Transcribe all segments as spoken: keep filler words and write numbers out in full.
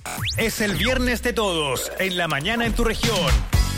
Es el viernes de todos, en la mañana en tu región.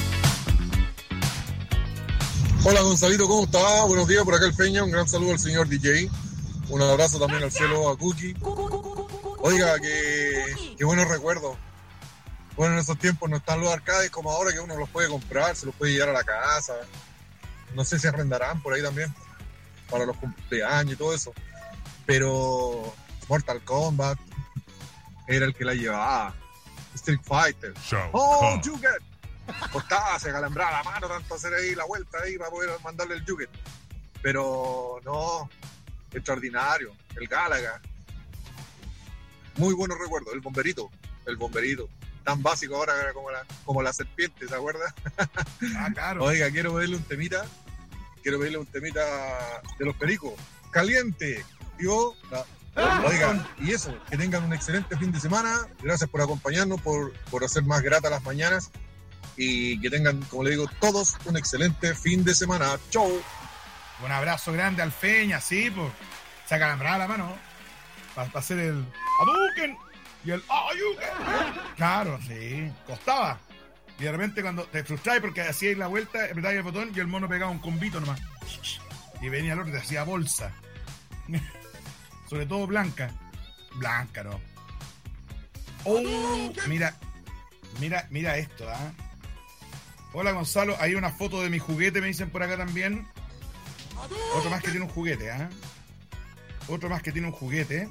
Hola Gonzalito, ¿cómo estás? Buenos días, por acá el Peña, un gran saludo al señor D J. Un abrazo también al cielo, a Cookie. Oiga, que, que buenos recuerdos. Bueno, en esos tiempos no están los arcades como ahora, que uno los puede comprar, se los puede llevar a la casa. No sé si arrendarán por ahí también, para los cumpleaños y todo eso. Pero Mortal Kombat era el que la llevaba. Street Fighter. ¡Oh, Juget! Costaba, se calambraba la mano tanto hacer ahí la vuelta ahí para poder mandarle el Juget. Pero no, extraordinario. El Galaga. Muy buenos recuerdos. El bomberito. El bomberito. Tan básico ahora como la, como la serpiente, ¿se acuerda? Ah, claro. Oiga, quiero pedirle un temita. Quiero pedirle un temita de los Pericos. Caliente. Yo, la... Oigan, y eso, que tengan un excelente fin de semana. Gracias por acompañarnos, por, por hacer más gratas las mañanas. Y que tengan, como le digo, todos un excelente fin de semana. ¡Chau! Un abrazo grande al Feña, sí, pues. Se acalambraba la mano para pa hacer el Hadouken y el Ayuken. Claro, sí, costaba. Y de repente cuando te frustrabas porque hacías la vuelta, apretabas el botón y el mono pegaba un combito nomás. Y venía el otro y te hacía bolsa. Sobre todo Blanca. Blanca, no. Oh, mira, mira, mira esto, ¿ah? ¿eh? Hola Gonzalo, hay una foto de mi juguete, me dicen por acá también. Otro más que tiene un juguete, ¿ah? ¿eh? Otro más que tiene un juguete.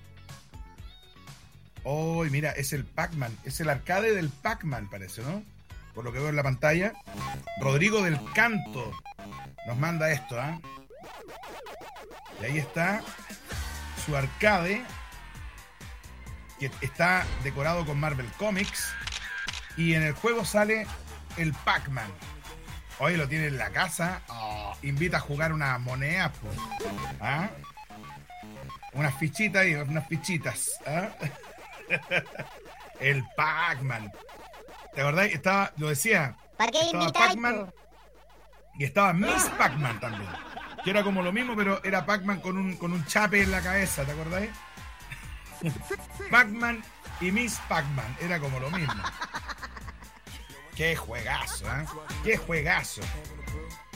Oh, mira, es el Pac-Man. Es el arcade del Pac-Man, parece, ¿no? Por lo que veo en la pantalla. Rodrigo del Canto nos manda esto, ¿ah? ¿eh? Y ahí está su arcade, que está decorado con Marvel Comics. Y en el juego sale el Pac-Man. Hoy lo tiene en la casa. Oh, invita a jugar unas monedas, pues. ¿Ah? Unas fichitas y unas fichitas. ¿Ah? El Pac-Man. ¿Te acordás? Estaba, lo decía. ¿Para qué estaba Pac-Man y estaba Miss Pac-Man también. Que era como lo mismo, pero era Pac-Man con un, con un chape en la cabeza, ¿te acordás? Pac-Man y Miss Pac-Man. Era como lo mismo. Qué juegazo, ¿eh? Qué juegazo.